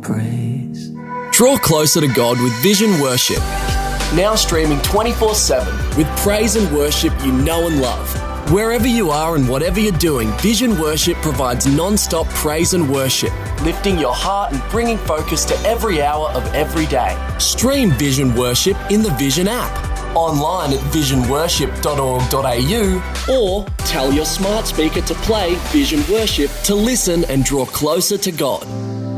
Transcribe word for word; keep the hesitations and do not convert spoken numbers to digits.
praise. Draw closer to God with Vision Worship. Now streaming twenty-four seven with praise and worship you know and love. Wherever you are and whatever you're doing, Vision Worship provides non-stop praise and worship, lifting your heart and bringing focus to every hour of every day. Stream Vision Worship in the Vision app, online at vision worship dot org dot a u, or tell your smart speaker to play Vision Worship to listen and draw closer to God.